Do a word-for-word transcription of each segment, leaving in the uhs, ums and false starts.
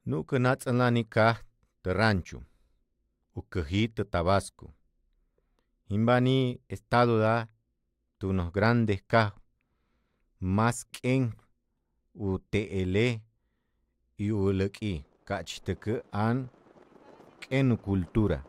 Nuca natz'ananika de rancho, ucajita Tabasco. Imbani estado da tunos grandes ca más k'en u te'ele y uläk'i ka'tytäjkä an k'en cultura.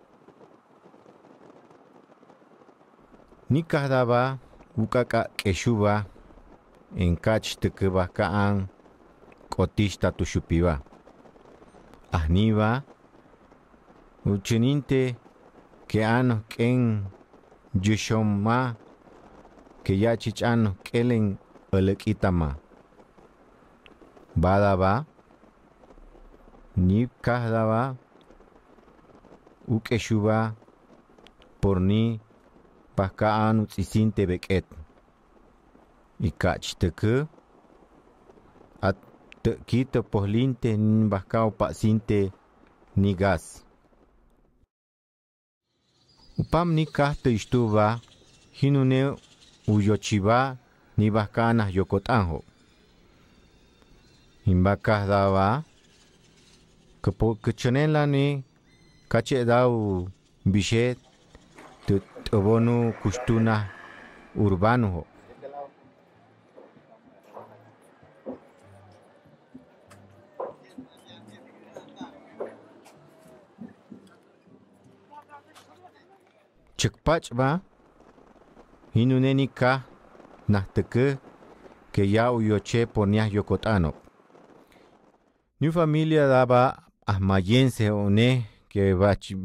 Nikajdawa uk'aka k'exuba en ka'tytäjkäba ka'an k'otixta tuxupiba. Ajniba uchäninte ke'an k'en yuxoma que ya chich'an k'elen äläk'itama. Badaba nipkajdaba uk'exuba porni pajka'an utz'isinte bek'et y ka'tytäjkä at tä'kitä pojlinte nibajka upa'sinte ni gas. Upam nikajtä ixtuba jinune uyochiba nibajka najyokot'anjo. Imbakajdaba kächänenlani kache'daw bixet t'äbonu kuxtunaj urbanojo. Tzyäkpa'tzyba jinune nikaj najtäkä que ya uyoche poniaj yokot'anok. Ñu familia daba ajmayense one que bach